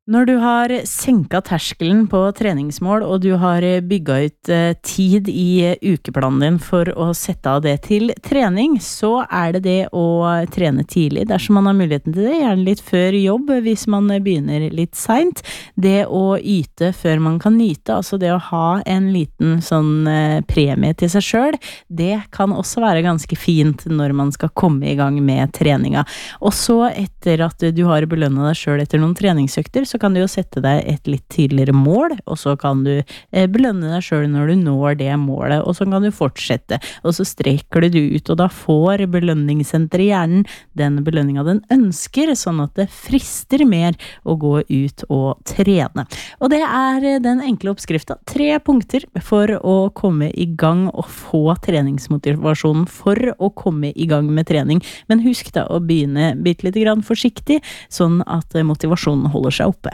Når du har senket terskelen på treningsmål, og du har bygget ut tid i ukeplanen din for å sette av det til trening, så det det å trene tidlig, dersom man har muligheten til det, gjerne litt før jobb, hvis man begynner litt sent. Det å yte før man kan nyte, altså det å ha en liten sånn premie til seg selv, det kan også være ganske fint når man skal komme i gang med treninga. Og så etter at du har belønnet deg selv etter noen treningsøkter, så kan du jo sette deg et litt tydeligere mål, og så kan du belønne deg selv når du når det målet, og så kan du fortsette, og så strekker du ut, og da får belønningssenteret i hjernen den belønninga den ønsker, sånn at det frister mer å gå ut og trene. Og det den enkle oppskriften. 3 punkter for å komme i gang og få treningsmotivasjonen for å komme i gang med trening. Men husk da å begynne bitte litt grann forsiktig, sånn at motivasjonen holder seg oppe.